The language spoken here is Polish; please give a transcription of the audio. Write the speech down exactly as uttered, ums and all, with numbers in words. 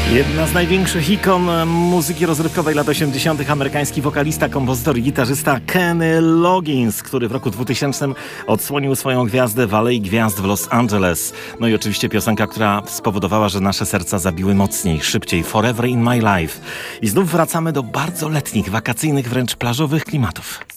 Jedna z największych ikon muzyki rozrywkowej lat osiemdziesiątych. Amerykański wokalista, kompozytor i gitarzysta Kenny Loggins, który w roku dwutysięcznym odsłonił swoją gwiazdę w Alei Gwiazd w Los Angeles. No i oczywiście piosenka, która spowodowała, że nasze serca zabiły mocniej, szybciej. Forever in my life. I znów wracamy do bardzo letnich, wakacyjnych, wręcz plażowych klimatów.